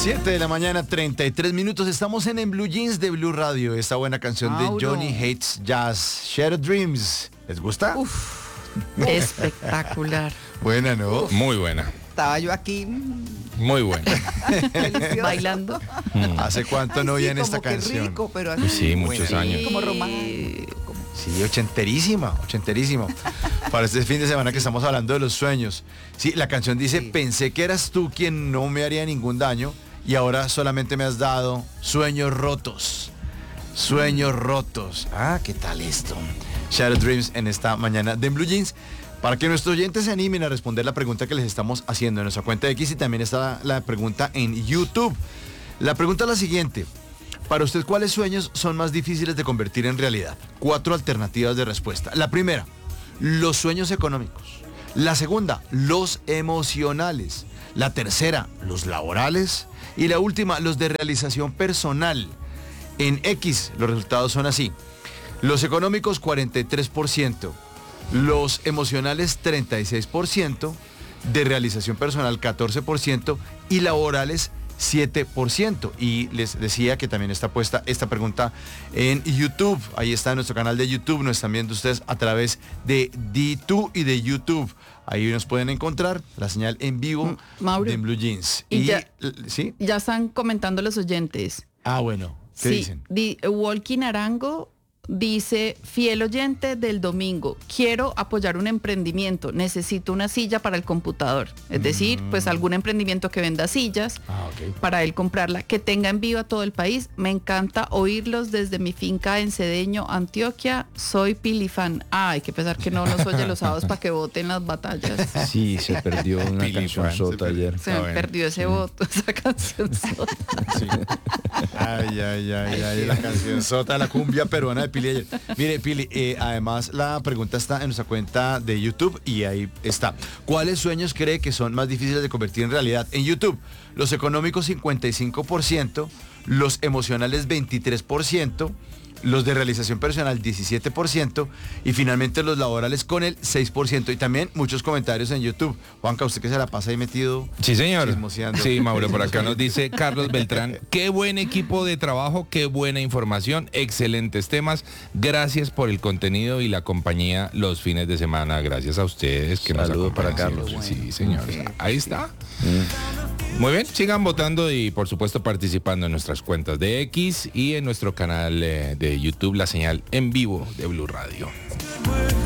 7 de la mañana, 33 minutos. Estamos en Blue Jeans de Blue Radio. Esta buena canción de Johnny Hates Jazz, Shattered Dreams. ¿Les gusta? Uf, espectacular. Buena, ¿no? Muy buena. Estaba yo aquí Muy buena. bailando. ¿Hace cuánto no oían esta como que canción? rico, pero así, Sí, muchos Buena. años. como romántico. Sí, ochenterísima. Para este fin de semana que estamos hablando de los sueños. Sí, la canción dice, Sí. pensé que eras tú quien no me haría ningún daño y ahora solamente me has dado sueños rotos. Sueños rotos. Ah, ¿qué tal esto? Shattered Dreams en esta mañana de Blue Jeans. Para que nuestros oyentes se animen a responder la pregunta que les estamos haciendo en nuestra cuenta de X, y también está la pregunta en YouTube. La pregunta es la siguiente. Para usted, ¿cuáles sueños son más difíciles de convertir en realidad? 4 alternativas de respuesta. La primera, los sueños económicos. La segunda, los emocionales. La tercera, los laborales. Y la última, los de realización personal. En X, los resultados son así. Los económicos, 43%. Los emocionales, 36%. De realización personal, 14%. Y laborales, 7%. Y les decía que también está puesta esta pregunta en YouTube. Ahí está nuestro canal de YouTube. Nos están viendo ustedes a través de D2 y de YouTube. Ahí nos pueden encontrar la señal en vivo Mauro. de Blue Jeans. Y ya- ¿sí? Ya están comentando los oyentes. Ah, bueno. ¿Qué dicen? Walking Arango dice, fiel oyente del domingo, quiero apoyar un emprendimiento, necesito una silla para el computador. Es decir, pues algún emprendimiento que venda sillas Ah, ok. para él comprarla, que tenga envío a todo el país. Me encanta oírlos desde mi finca en Cedeño, Antioquia. Soy Pilifan. Ay, qué pesar que no nos oye los sábados para que voten las batallas. Sí, se perdió una Pili canción Fan, sota se perdió. ayer. Se me bueno. perdió ese voto, esa canción sota. Sí. Ay, la canción sota, la cumbia peruana de Pili ayer. Mire, Pili, además la pregunta está en nuestra cuenta de YouTube y ahí está. ¿Cuáles sueños cree que son más difíciles de convertir en realidad? En YouTube, los económicos 55%, los emocionales 23%, los de realización personal 17% y finalmente los laborales con el 6%. Y también muchos comentarios en YouTube. Juanca, usted que se la pasa ahí metido. Sí, señor. Chismoseando. Sí, Mauro, por acá nos dice Carlos Beltrán, qué buen equipo de trabajo, qué buena información, excelentes temas. Gracias por el contenido y la compañía los fines de semana. Gracias a ustedes que nos Saludos para acompañan Carlos. siempre. Sí, señor. Ahí está. Muy bien, sigan votando y por supuesto participando en nuestras cuentas de X y en nuestro canal de YouTube, la señal en vivo de Blue Radio.